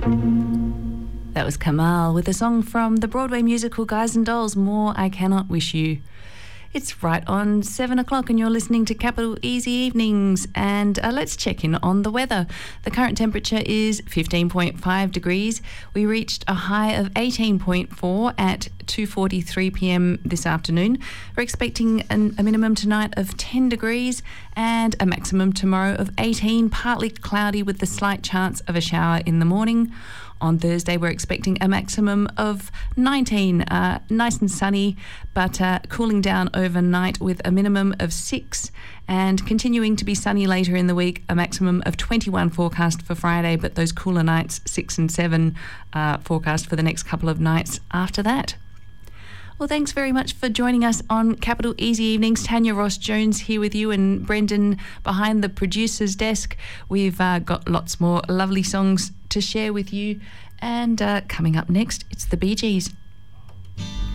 That was Kamal with a song from the Broadway musical Guys and Dolls, More I Cannot Wish You. It's right on 7 o'clock and you're listening to Capital Easy Evenings, and let's check in on the weather. The current temperature is 15.5 degrees. We reached a high of 18.4 at 2:43 p.m. this afternoon. We're expecting a minimum tonight of 10 degrees and a maximum tomorrow of 18, partly cloudy with the slight chance of a shower in the morning. On Thursday, we're expecting a maximum of 19, nice and sunny, but cooling down overnight with a minimum of 6, and continuing to be sunny later in the week, a maximum of 21 forecast for Friday, but those cooler nights, 6 and 7, forecast for the next couple of nights after that. Well, thanks very much for joining us on Capital Easy Evenings. Tanya Ross-Jones here with you and Brendan behind the producer's desk. We've got lots more lovely songs to share with you. And coming up next, it's the Bee Gees.